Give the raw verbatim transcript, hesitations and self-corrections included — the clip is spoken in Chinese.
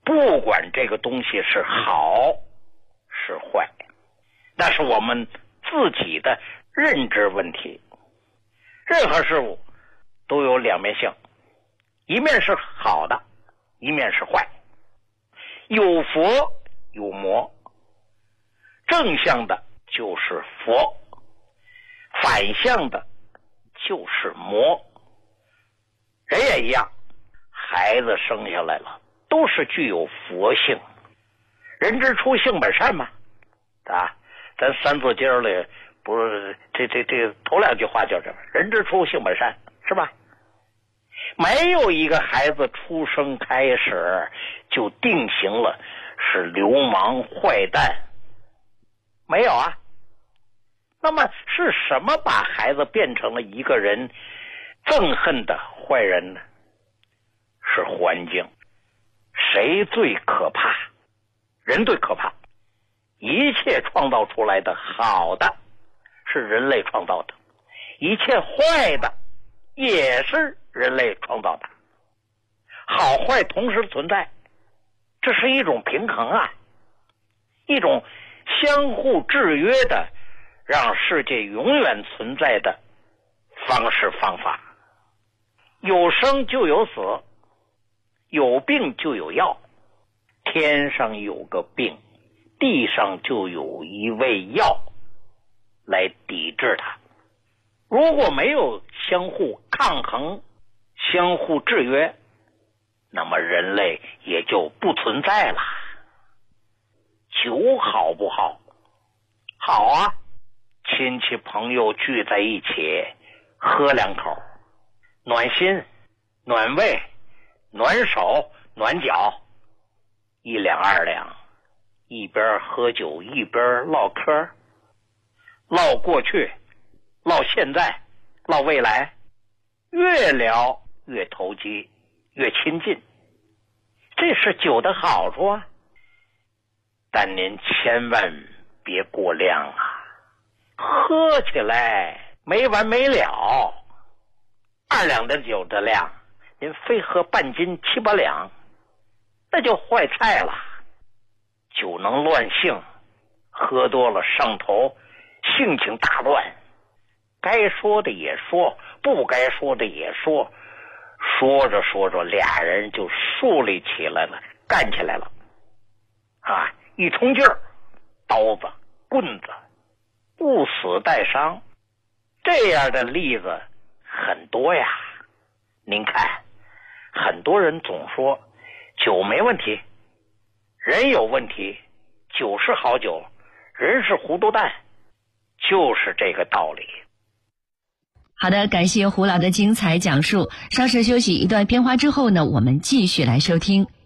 不管这个东西是好是坏，那是我们自己的认知问题。任何事物都有两面性，一面是好的，一面是坏。有佛有魔，正向的就是佛，反向的就是魔。人也一样，孩子生下来了都是具有佛性。人之初性本善嘛，啊，咱三字经里不是这这这头两句话叫这个，人之初性本善，是吧？没有一个孩子出生开始就定型了是流氓坏蛋，没有啊。那么是什么把孩子变成了一个人憎恨的坏人呢？是环境。谁最可怕？人最可怕。一切创造出来的好的是人类创造的，一切坏的也是人类创造的，好坏同时存在，这是一种平衡啊，一种相互制约的让世界永远存在的方式方法。有生就有死，有病就有药，天上有个病，地上就有一味药来抵制它。如果没有相互抗衡、相互制约，那么人类也就不存在了。酒好不好？好啊，亲戚朋友聚在一起喝两口，暖心、暖胃、暖手、暖脚，一两二两，一边喝酒一边唠嗑，唠过去，唠现在，唠未来，越聊越投机，越亲近，这是酒的好处啊。但您千万别过量啊，喝起来没完没了。二两的酒的量，您非喝半斤七八两，那就坏菜了。酒能乱性，喝多了上头，性情大乱，该说的也说，不该说的也说，说着说着俩人就树立起来了，干起来了啊！一冲劲儿，刀子棍子，不死带伤，这样的例子很多呀。您看，很多人总说酒没问题，人有问题，酒是好酒，人是糊涂蛋，就是这个道理。 好的，感谢胡老的精彩讲述。稍事休息一段片花之后呢，我们继续来收听。